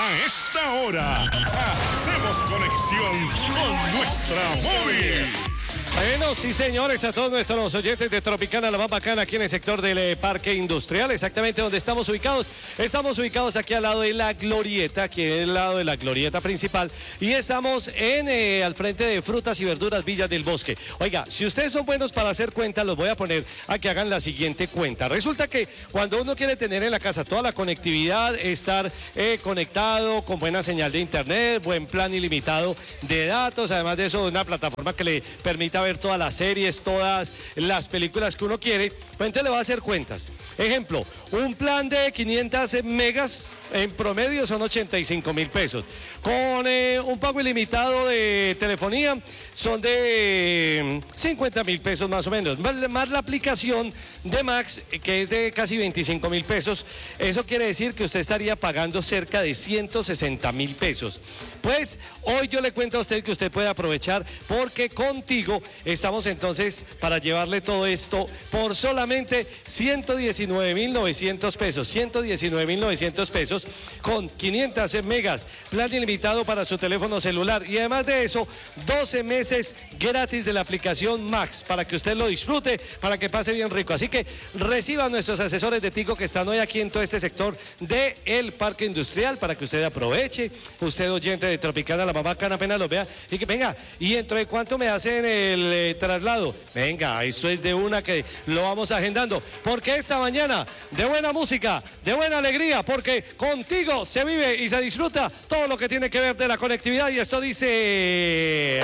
A esta hora, hacemos conexión con nuestra móvil. Bueno, sí señores, a todos nuestros oyentes de Tropicana, la más bacana, aquí en el sector del Parque Industrial, exactamente donde estamos ubicados. Estamos ubicados aquí al lado de la glorieta, aquí al lado de la glorieta principal, y estamos al frente de Frutas y Verduras Villas del Bosque. Oiga, si ustedes son buenos para hacer cuentas, los voy a poner a que hagan la siguiente cuenta. Resulta que cuando uno quiere tener en la casa toda la conectividad, estar conectado con buena señal de internet, buen plan ilimitado de datos, además de eso, una plataforma que le permita ver todas las series, todas las películas que uno quiere, pues entonces le va a hacer cuentas. Ejemplo, un plan de 500 megas en promedio son 85.000 pesos. Con un pago ilimitado de telefonía son de 50.000 pesos más o menos. Más la aplicación de Max, que es de casi 25.000 pesos. Eso quiere decir que usted estaría pagando cerca de 160.000 pesos. Pues hoy yo le cuento a usted que usted puede aprovechar porque contigo estamos entonces para llevarle todo esto por solamente 119.900 pesos. 119.900 pesos con 500 megas, plan ilimitado para su teléfono celular y además de eso 12 meses gratis de la aplicación Max para que usted lo disfrute, para que pase bien rico. Así que reciba a nuestros asesores de Tigo que están hoy aquí en todo este sector del Parque Industrial para que usted aproveche. Usted oyente de Tropicana, la mamá Cana, apenas lo vea y que venga, ¿y dentro de cuánto me hacen el traslado? Venga, esto es de una que lo vamos agendando, porque esta mañana de buena música, de buena alegría, porque contigo se vive y se disfruta todo lo que tiene que ver de la conectividad y esto dice...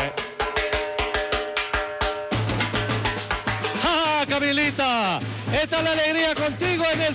¡Ja, Camilita! Esta es la alegría contigo en el